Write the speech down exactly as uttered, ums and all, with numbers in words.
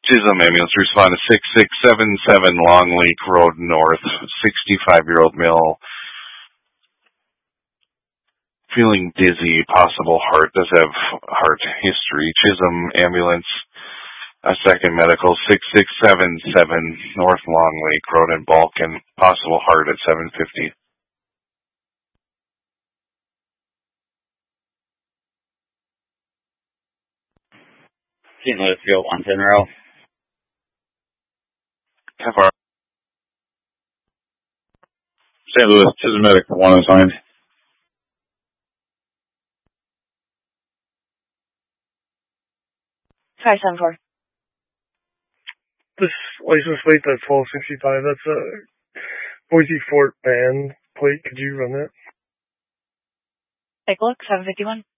Chisholm ambulance respond to six six seven seven Long Lake Road North, sixty-five-year-old male, feeling dizzy, possible heart, does have heart history. Chisholm ambulance, a second medical, six six seven seven North Long Lake Road in Balkan, possible heart at seven fifty. Saint Louis Field one ten row. How far? Saint Louis, Chisholm Medic one assigned. five seven four. This license plate at twelve sixty-five, that's a Boise Fort band plate. Could you run that? Take a look, seven fifty-one.